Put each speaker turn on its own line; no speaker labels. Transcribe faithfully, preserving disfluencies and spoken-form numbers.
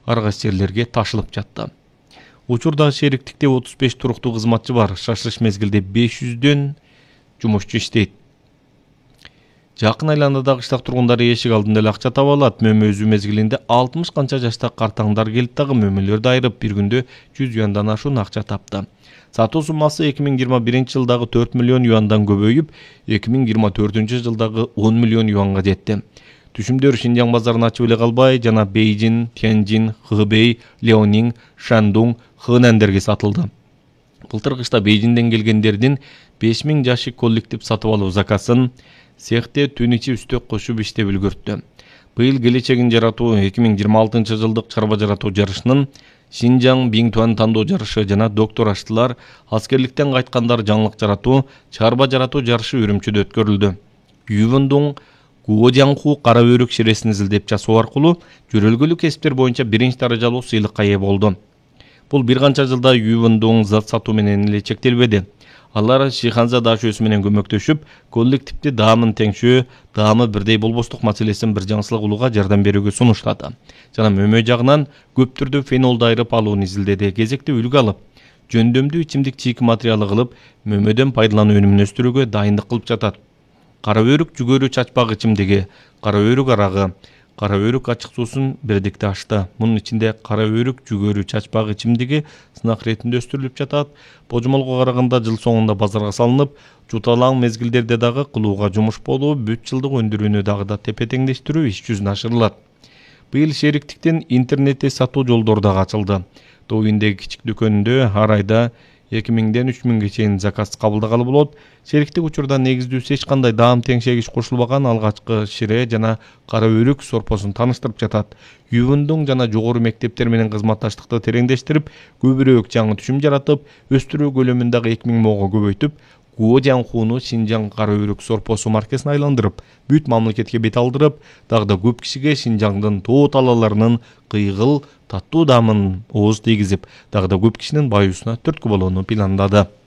ар кайсы жерлерге ташылып жатты. Учурда шериктикте отуз беш туруктуу кызматчы бар. Шашылыш мезгилде беш жүздөн жумушчу иштейт. Жакын айланадагы кыштак тургундары эшик алдында эле акча таба алат. Мөмө өзү мезгилинде алтымыш канча жаштагы картаңдар келип дагы мөмөлөрдү айырып бир күндө жүз юандан ашуун акча тапты. Сатуу суммасы эки миң жыйырма биринчи жылдагы төрт миллион юандан көбөйүп, эки миң жыйырма төртүнчү жылдагы он миллион юанга жетти. Түшүмдөр Шинжаң базарын ачып эле калбай, жана Бейжин, Тяньжин, Хэбэй, Леонин, Шандун, Хэнандерге сатылды. Былтыр кышта Бейжинден келгендердин беш миң жашик коллектив сатып алуу заказын цехте түн ичи үстөк кошуп иштеп үлгүрттү. Быйыл келечегин жаратуу эки миң жыйырма алтынчы жылдык чарба жаратуу жарышынын Шинжаң Биңтуан тандоо жарышы жана доктор аштылар аскерликтен кайткандар жаңылык жаратуу, чарба жаратуу жарышы Үрүмчүдө өткөрүлдү. Ювундун Гуодянху кара өрүк ширесин изилдеп жасоо аркылуу жөрөлгөлүү кесиптер боюнча биринчи даражалуу сыйлыкка ээ болду. Бул бир канча жылда Ювундун зат сатуу менен эле чектелбеди. Алар Шиханза дашөөсү менен көмөктөшүп, коллективди даамын теңшөө, даамы бирдей болбостук маселесин бир жаңсылык улууга жардам берүүгө сунуштады. Жана мөмө жагынан көп түрдө фенолду айырып алууну изилдеди. Кезекте үлгү алып, жөндөмдүү ичимдик чийки материалы кылып, мөмөдөн пайдалануу өнүмүн өстүрүүгө дайындык кылып жатат. Кара өрүк жүгөрү чачпак ичимдиги, кара өрүк арагы, кара өрүк ачык суусун бирдикте ачты. Мунун ичинде кара өрүк жүгөрү чачпак ичимдиги сынак иретинде өстүрүлүп жатат. Божомолго караганда жыл соңунда базарга салынып, жуталаң мезгилдерде дагы кылууга жумуш болуп, бүт жылдык өндүрүүнү дагы да тепе-теңдештирүү иш жүзүнө ашырылат. Быйыл шериктиктин интернетте сатуу жолдору дагы ачылды. Тоюндеги кичик дүкөнүндө ар айда эки миңден үч миңге чейин заказ кабылдагалы болот. Шериктик учурда негиздүүсү эч кандай даам теңшегич кошулбаган алгачкы шире жана кара өрүк сорпосун тааныштырып жатат. Ювундун жана жогору мектептер менен кызматташтыкты тереңдештирип, көбүрөөк жаңы түшүм жаратып, өстүрүү көлөмүн дагы эки миң мыңга көбөйтүп, Гуодянхуну Шинжаң кара өрүк сорпосу маркасына айландырып, бүт мамлекетке бет алдырып, дагы да көп кишиге Шинжаңдын тоо талааларынын кыйгыл, таттуу даамын ооз тийгизип, дагы да көп кишинин баюусуна түрткү болууну пландады.